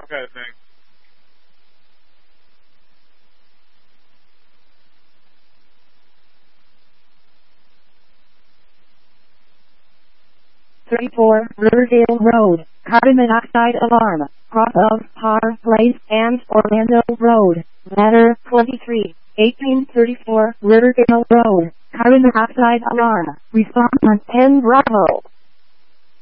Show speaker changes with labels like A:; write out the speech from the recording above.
A: Okay, thanks.
B: Riverdale Road, carbon monoxide alarm, cross of Har Place and Orlando Road, ladder 23, 1834 Riverdale Road, carbon monoxide alarm, response on 10 Bravo.